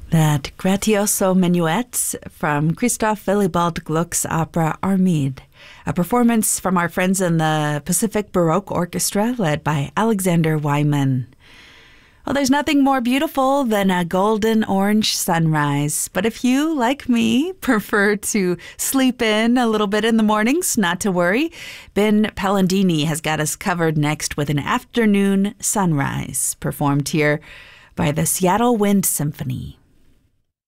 That Grazioso Minuet from Christoph Willibald Gluck's opera Armide, a performance from our friends in the Pacific Baroque Orchestra led by Alexander Wyman. Well, there's nothing more beautiful than a golden orange sunrise, but if you, like me, prefer to sleep in a little bit in the mornings, not to worry. Ben Palandini has got us covered next with an afternoon sunrise, performed here by the Seattle Wind Symphony.